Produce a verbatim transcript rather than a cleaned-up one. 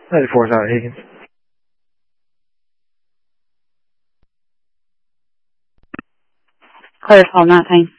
ninety-four is out of Higgins. Clear twelve nineteen.